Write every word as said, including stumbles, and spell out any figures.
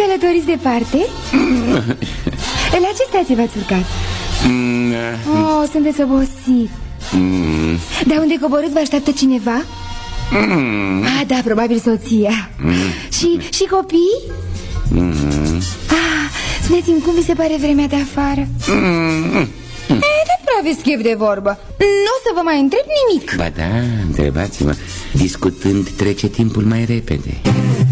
călătoriți departe? La ce stație v-ați urcat? Oh, sunteți obosit. De unde coborâți vă așteaptă cineva? Ah, da, probabil soția. Și, și copii? Ah, spuneți-mi cum vi se pare vremea de afară? E, dar prea aveți chef de vorbă. Nu o să vă mai întreb nimic. Ba da, întrebați-mă. Discutând trece timpul mai repede.